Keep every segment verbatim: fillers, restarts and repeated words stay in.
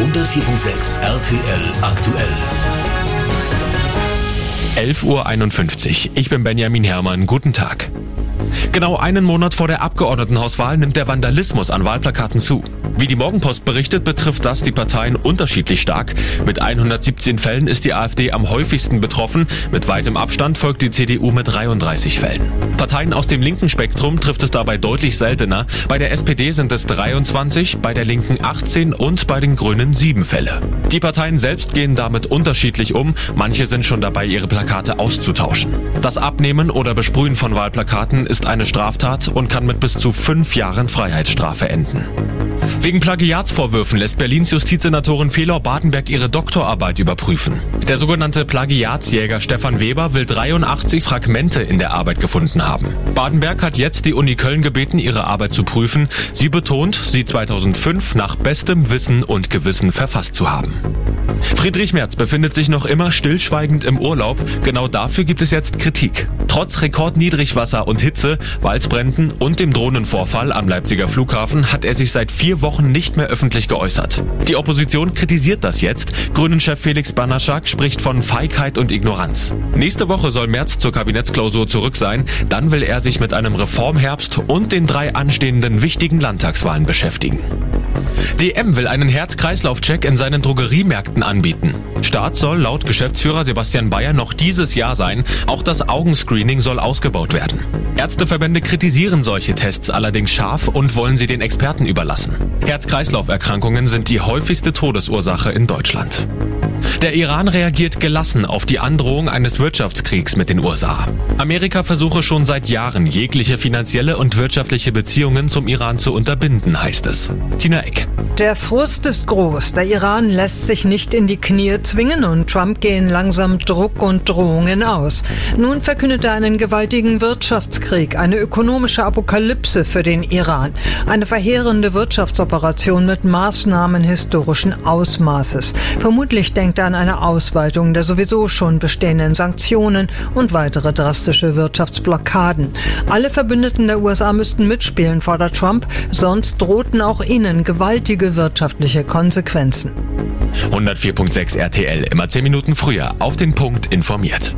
hundertvier Komma sechs R T L aktuell. elf Uhr einundfünfzig. Ich bin Benjamin Herrmann. Guten Tag. Genau einen Monat vor der Abgeordnetenhauswahl nimmt der Vandalismus an Wahlplakaten zu. Wie die Morgenpost berichtet, betrifft das die Parteien unterschiedlich stark. Mit hundertsiebzehn Fällen ist die AfD am häufigsten betroffen. Mit weitem Abstand folgt die C D U mit dreiunddreißig Fällen. Parteien aus dem linken Spektrum trifft es dabei deutlich seltener. Bei der S P D sind es dreiundzwanzig, bei der Linken achtzehn und bei den Grünen sieben Fälle. Die Parteien selbst gehen damit unterschiedlich um. Manche sind schon dabei, ihre Plakate auszutauschen. Das Abnehmen oder Besprühen von Wahlplakaten ist eine Straftat und kann mit bis zu fünf Jahren Freiheitsstrafe enden. Wegen Plagiatsvorwürfen lässt Berlins Justizsenatorin Fehlor-Badenberg ihre Doktorarbeit überprüfen. Der sogenannte Plagiatsjäger Stefan Weber will dreiundachtzig Fragmente in der Arbeit gefunden haben. Badenberg hat jetzt die Uni Köln gebeten, ihre Arbeit zu prüfen. Sie betont, sie zweitausendfünf nach bestem Wissen und Gewissen verfasst zu haben. Friedrich Merz befindet sich noch immer stillschweigend im Urlaub. Genau dafür gibt es jetzt Kritik. Trotz Rekordniedrigwasser und Hitze, Waldbränden und dem Drohnenvorfall am Leipziger Flughafen hat er sich seit vier Wochen nicht mehr öffentlich geäußert. Die Opposition kritisiert das jetzt. Grünen-Chef Felix Banaschak spricht von Feigheit und Ignoranz. Nächste Woche soll Merz zur Kabinettsklausur zurück sein. Dann will er sich mit einem Reformherbst und den drei anstehenden wichtigen Landtagswahlen beschäftigen. D M will einen Herz-Kreislauf-Check in seinen Drogeriemärkten anbieten. Start soll laut Geschäftsführer Sebastian Bayer noch dieses Jahr sein. Auch das Augenscreening soll ausgebaut werden. Ärzteverbände kritisieren solche Tests allerdings scharf und wollen sie den Experten überlassen. Herz-Kreislauf-Erkrankungen sind die häufigste Todesursache in Deutschland. Der Iran reagiert gelassen auf die Androhung eines Wirtschaftskriegs mit den U S A. Amerika versuche schon seit Jahren, jegliche finanzielle und wirtschaftliche Beziehungen zum Iran zu unterbinden, heißt es. Tina Eck. Der Frust ist groß. Der Iran lässt sich nicht in die Knie zwingen und Trump gehen langsam Druck und Drohungen aus. Nun verkündet er einen gewaltigen Wirtschaftskrieg, eine ökonomische Apokalypse für den Iran. Eine verheerende Wirtschaftsoperation mit Maßnahmen historischen Ausmaßes. Vermutlich denkt er an eine Ausweitung der sowieso schon bestehenden Sanktionen und weitere drastische Wirtschaftsblockaden. Alle Verbündeten der U S A müssten mitspielen, fordert Trump, sonst drohten auch ihnen gewaltige wirtschaftliche Konsequenzen. hundertvier Komma sechs R T L, immer zehn Minuten früher, auf den Punkt informiert.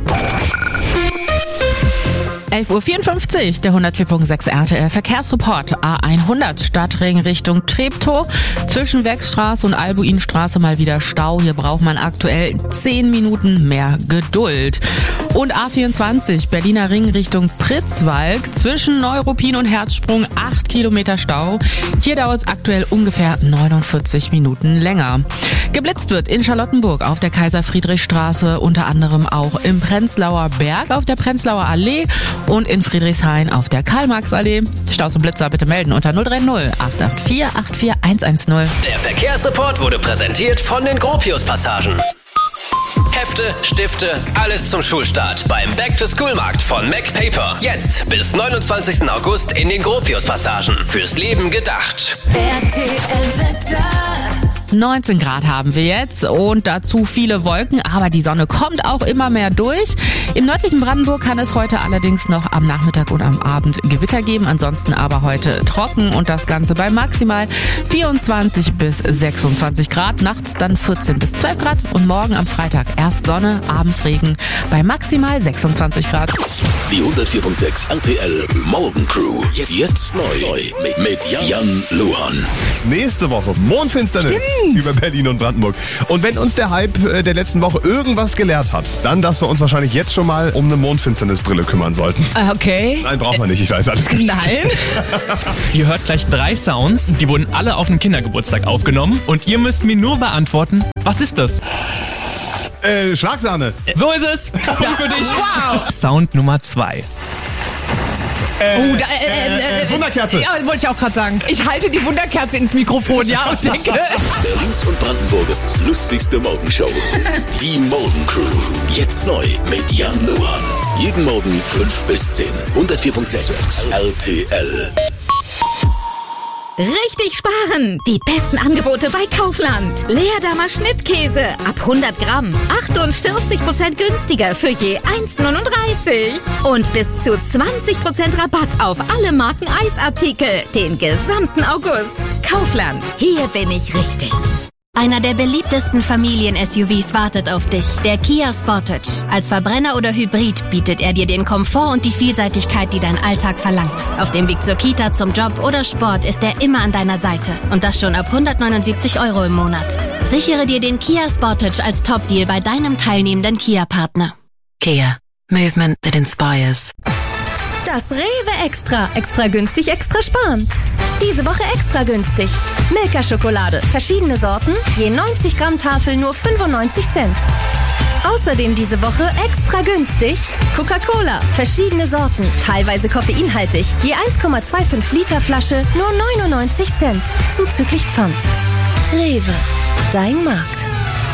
elf Uhr vierundfünfzig, der hundertvier Komma sechs R T L Verkehrsreport. A hundert Stadtring Richtung Treptow. Zwischen Wechstraße und Albuinstraße mal wieder Stau. Hier braucht man aktuell zehn Minuten mehr Geduld. Und A vierundzwanzig Berliner Ring Richtung Pritzwalk. Zwischen Neuruppin und Herzsprung acht Kilometer Stau. Hier dauert es aktuell ungefähr neunundvierzig Minuten länger. Geblitzt wird in Charlottenburg auf der Kaiser-Friedrich-Straße, unter anderem auch im Prenzlauer Berg auf der Prenzlauer Allee und in Friedrichshain auf der Karl-Marx-Allee. Staus und Blitzer bitte melden unter null drei null acht acht vier acht vier eins eins null. Der Verkehrsreport wurde präsentiert von den Gropius-Passagen. Hefte, Stifte, alles zum Schulstart beim Back-to-School-Markt von MacPaper. Jetzt bis neunundzwanzigsten August in den Gropius-Passagen. Fürs Leben gedacht. R T L-Wetter. neunzehn Grad haben wir jetzt und dazu viele Wolken, aber die Sonne kommt auch immer mehr durch. Im nördlichen Brandenburg kann es heute allerdings noch am Nachmittag und am Abend Gewitter geben. Ansonsten aber heute trocken und das Ganze bei maximal vierundzwanzig bis sechsundzwanzig Grad. Nachts dann vierzehn bis zwölf Grad und morgen am Freitag erst Sonne, abends Regen bei maximal sechsundzwanzig Grad. Die hundertvier Komma sechs R T L Morgencrew. Jetzt neu mit, mit Jan Luhan. Nächste Woche Mondfinsternis Stimmt. über Berlin und Brandenburg. Und wenn uns der Hype äh, der letzten Woche irgendwas gelehrt hat, dann, dass wir uns wahrscheinlich jetzt schon mal um eine Mondfinsternisbrille kümmern sollten. Okay. Nein, braucht man nicht, ich weiß alles. Nein. Ihr hört gleich drei Sounds, die wurden alle auf dem Kindergeburtstag aufgenommen und ihr müsst mir nur beantworten, was ist das? Äh, Schlagsahne. So ist es. Punkt für dich. Wow. Sound Nummer zwei. Äh, Oh, da, äh, äh, äh, Wunderkerze. Ja, wollte ich auch gerade sagen. Ich halte die Wunderkerze ins Mikrofon, ja, und denke. Berlins und Brandenburgs lustigste Morgenshow. Die Morgencrew. Jetzt neu mit Jan Luhan. Jeden Morgen fünf bis zehn. hundertvier Komma sechs R T L. Richtig sparen! Die besten Angebote bei Kaufland. Leerdamer Schnittkäse ab hundert Gramm. achtundvierzig Prozent günstiger für je eins neununddreißig. Und bis zu zwanzig Prozent Rabatt auf alle Marken Eisartikel. Den gesamten August. Kaufland. Hier bin ich richtig. Einer der beliebtesten Familien-S U Vs wartet auf dich, der Kia Sportage. Als Verbrenner oder Hybrid bietet er dir den Komfort und die Vielseitigkeit, die dein Alltag verlangt. Auf dem Weg zur Kita, zum Job oder Sport ist er immer an deiner Seite. Und das schon ab hundertneunundsiebzig Euro im Monat. Sichere dir den Kia Sportage als Top-Deal bei deinem teilnehmenden Kia-Partner. Kia. Movement that inspires. Das Rewe Extra. Extra günstig, extra sparen. Diese Woche extra günstig. Milka-Schokolade. Verschiedene Sorten. Je neunzig Gramm Tafel nur fünfundneunzig Cent. Außerdem diese Woche extra günstig. Coca-Cola. Verschiedene Sorten. Teilweise koffeinhaltig. Je eins Komma fünfundzwanzig Liter Flasche nur neunundneunzig Cent. Zuzüglich Pfand. Rewe. Dein Markt.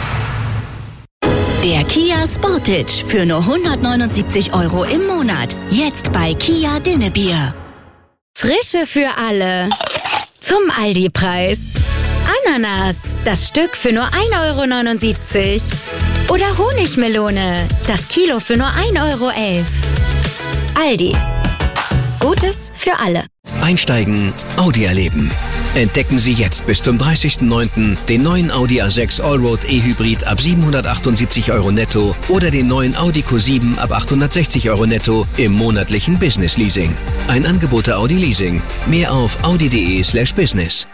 Der Kia Sportage für nur hundertneunundsiebzig Euro im Monat. Jetzt bei Kia Dinnebier. Frische für alle. Zum Aldi-Preis. Ananas, das Stück für nur ein Euro neunundsiebzig. Oder Honigmelone, das Kilo für nur ein Euro elf. Aldi. Gutes für alle. Einsteigen, Audi erleben. Entdecken Sie jetzt bis zum dreißigsten neunten den neuen Audi A sechs Allroad E-Hybrid ab siebenhundertachtundsiebzig Euro netto oder den neuen Audi Q sieben ab achthundertsechzig Euro netto im monatlichen Business Leasing. Ein Angebot der Audi Leasing. Mehr auf audi punkt de slash business.